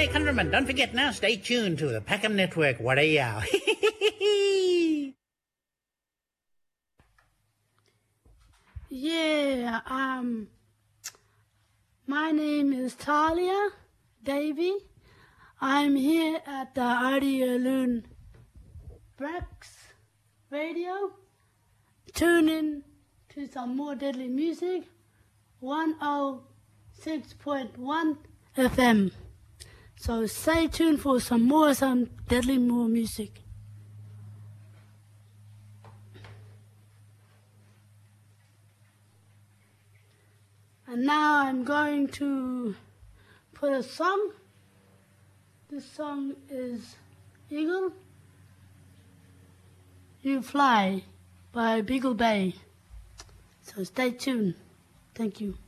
Hey, countrymen, don't forget now, stay tuned to the Packham Network. Warayao. Yeah, my name is Talia Davy. I'm here at the Audio Loon Brex Radio. Tune in to some more deadly music. 106.1 FM. So stay tuned for some deadly more music. And now I'm going to put a song. This song is Eagle, You Fly by Beagle Bay. So stay tuned. Thank you.